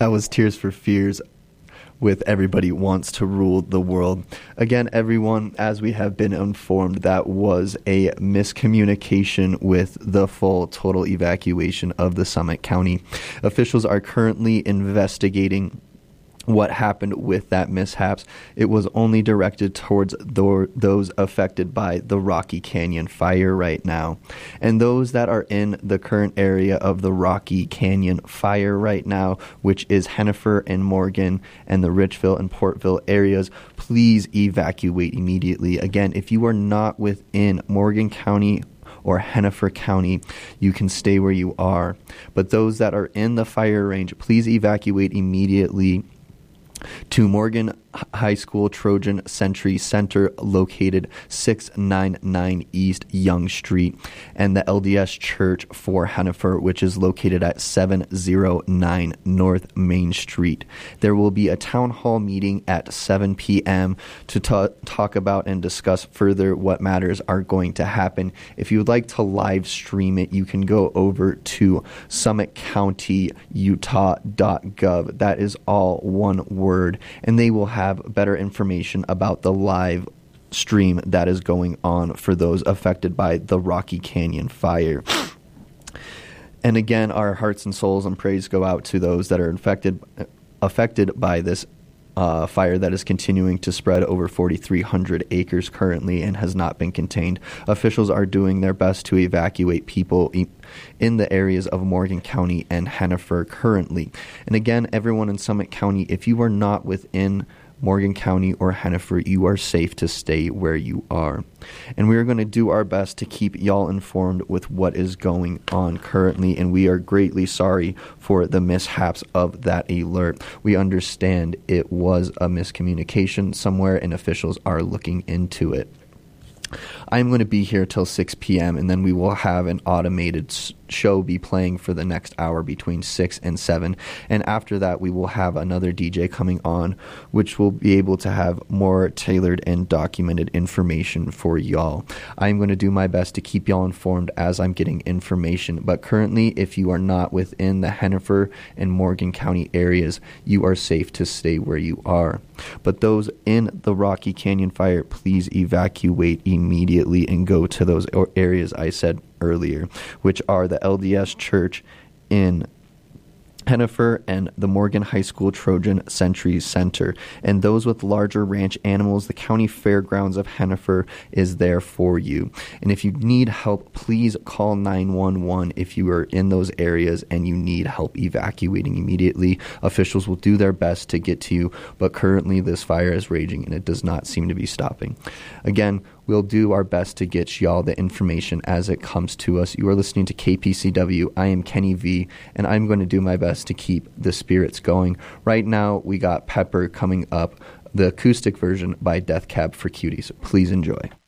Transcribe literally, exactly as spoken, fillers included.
That was Tears for Fears with Everybody Wants to Rule the World. Again, everyone, as we have been informed, that was a miscommunication with the full total evacuation of the Summit County. Officials are currently investigating what happened with that mishaps. It was only directed towards th- those affected by the Rocky Canyon fire right now. And those that are in the current area of the Rocky Canyon fire right now, which is Hennifer and Morgan and the Richville and Portville areas, please evacuate immediately. Again, if you are not within Morgan County or Hennifer County, you can stay where you are. But those that are in the fire range, please evacuate immediately to Morgan High School Trojan Century Center, located six ninety-nine East Young Street, and the L D S Church for Hennifer, which is located at seven oh nine North Main Street. There will be a town hall meeting at seven p.m. to ta- talk about and discuss further what matters are going to happen. If you would like to live stream it, you can go over to summit county utah dot gov. That is all one word, and they will have have better information about the live stream that is going on for those affected by the Rocky Canyon fire. And again, our hearts and souls and praise go out to those that are infected, affected by this uh, fire that is continuing to spread over forty-three hundred acres currently and has not been contained. Officials are doing their best to evacuate people e- in the areas of Morgan County and Hennifer currently. And again, everyone in Summit County, if you are not within Morgan County or Hennifer, you are safe to stay where you are. And we are going to do our best to keep y'all informed with what is going on currently, and we are greatly sorry for the mishaps of that alert. We understand it was a miscommunication somewhere, and officials are looking into it. I'm going to be here till six p.m., and then we will have an automated show be playing for the next hour between six and seven. And after that, we will have another D J coming on, which will be able to have more tailored and documented information for y'all. I'm going to do my best to keep y'all informed as I'm getting information. But currently, if you are not within the Hennifer and Morgan County areas, you are safe to stay where you are. But those in the Rocky Canyon fire, please evacuate immediately and go to those areas I said earlier, which are the L D S Church in Hennifer and the Morgan High School Trojan Century Center. And those with larger ranch animals, the County Fairgrounds of Hennifer is there for you. And if you need help, please call nine one one if you are in those areas and you need help evacuating immediately. Officials will do their best to get to you, but currently this fire is raging and it does not seem to be stopping. Again, we'll do our best to get y'all the information as it comes to us. You are listening to K P C W. I am Kenny V, and I'm going to do my best to keep the spirits going. Right now, we got Pepper coming up, the acoustic version by Death Cab for Cuties. Please enjoy.